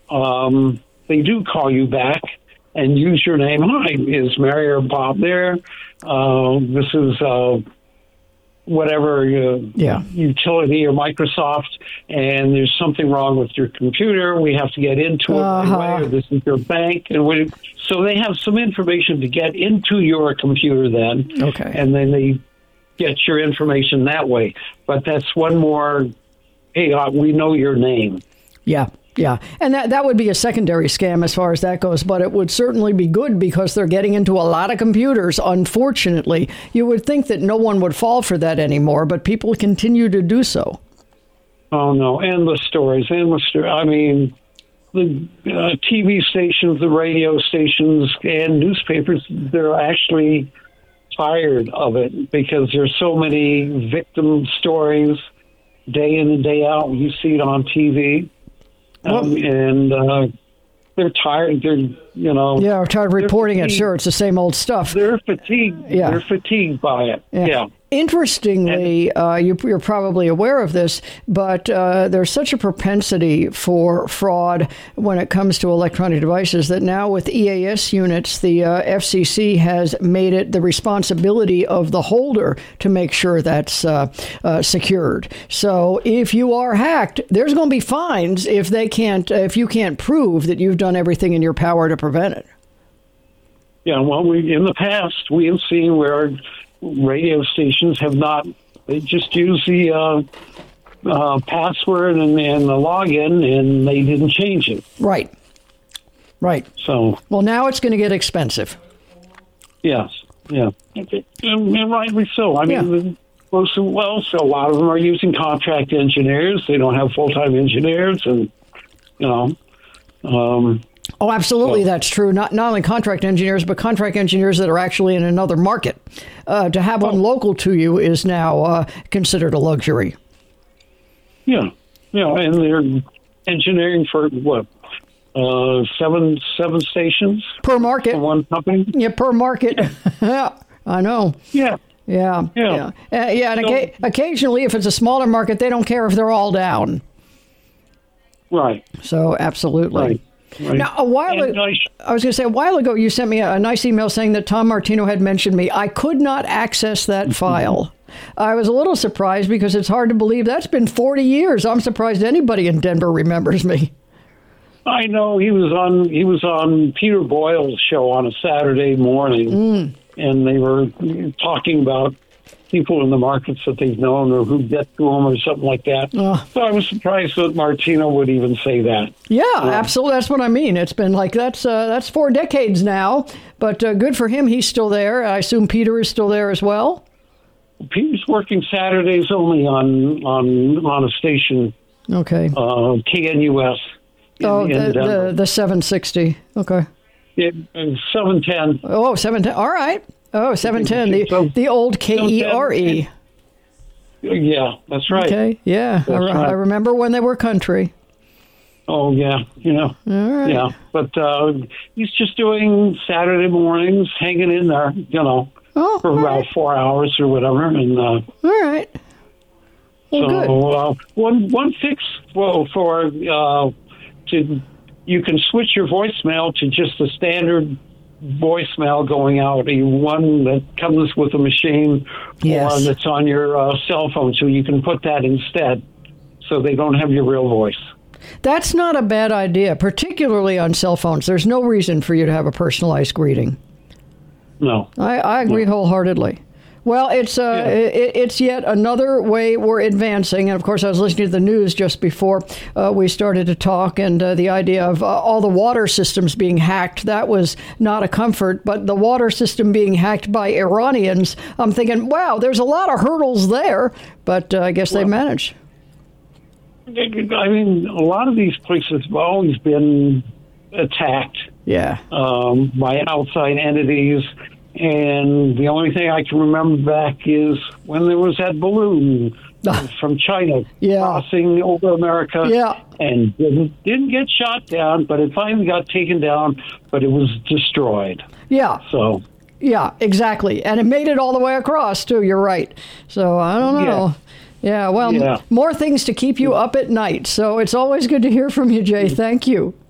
they do call you back and use your name. Hi, is Mary or Bob there? This is whatever utility or Microsoft, and there's something wrong with your computer. We have to get into it right away, or this is your bank. And so they have some information to get into your computer then. Okay. And then they get your information that way. But that's one more, hey, we know your name. Yeah. Yeah, and that would be a secondary scam as far as that goes, but it would certainly be good because they're getting into a lot of computers. Unfortunately, you would think that no one would fall for that anymore, but people continue to do so. Oh, no, endless stories. I mean, the TV stations, the radio stations, and newspapers, they're actually tired of it because there's so many victim stories day in and day out. You see it on TV. And they're tired. They're tired of reporting it. Sure, it's the same old stuff. They're fatigued. Yeah. They're fatigued by it. Yeah. Interestingly, you're probably aware of this, but there's such a propensity for fraud when it comes to electronic devices that now with EAS units, the FCC has made it the responsibility of the holder to make sure that's secured. So if you are hacked, there's going to be fines if you can't prove that you've done everything in your power to prevent it. Yeah, well, in the past, we have seen where radio stations have not. They just use the password and the login, and they didn't change it. Right. So. Well, now it's going to get expensive. Yes. Yeah. And rightly so. I mean, so a lot of them are using contract engineers. They don't have full-time engineers, and Oh, absolutely. That's true. Not only contract engineers, but contract engineers that are actually in another market. To have one local to you is now considered a luxury. Yeah. And they're engineering for what? Seven stations? Per market. For one company? Yeah, per market. Yeah, I know. Yeah. And occasionally, if it's a smaller market, they don't care if they're all down. Right. So, absolutely. Right. Now, a while ago, you sent me a nice email saying that Tom Martino had mentioned me. I could not access that file. I was a little surprised because it's hard to believe that's been 40 years. I'm surprised anybody in Denver remembers me. I know he was on Peter Boyle's show on a Saturday morning, and they were talking about people in the markets that they've known or who get to them or something like that. So I was surprised that Martino would even say that. Yeah, absolutely. That's what I mean. It's been like that's 4 decades now, but good for him. He's still there. I assume Peter is still there as well. Peter's working Saturdays only on a station. Okay. KNUS. The 760. Okay. Yeah, 710. Oh, 710. All right. Oh, 710, the old KERE. Yeah, that's right. Okay, yeah. I remember when they were country. Oh, yeah, All right. Yeah, but he's just doing Saturday mornings, hanging in there, for about 4 hours or whatever. And all right. Well, so one fix you can switch your voicemail to just a standard voicemail going out, one that comes with a machine, or that's on your cell phone, so you can put that instead, so they don't have your real voice. That's not a bad idea, particularly on cell phones. There's no reason for you to have a personalized greeting. No. I agree wholeheartedly. Well, it's yet another way we're advancing. And, of course, I was listening to the news just before we started to talk, and the idea of all the water systems being hacked, that was not a comfort. But the water system being hacked by Iranians, I'm thinking, wow, there's a lot of hurdles there. But I guess they managed. I mean, a lot of these places have always been attacked by outside entities. And the only thing I can remember back is when there was that balloon from China crossing over America and didn't get shot down, but it finally got taken down, but it was destroyed. Yeah. So. Yeah, exactly. And it made it all the way across, too. You're right. So I don't know. Yeah, more things to keep you up at night. So it's always good to hear from you, Jay. Thank you.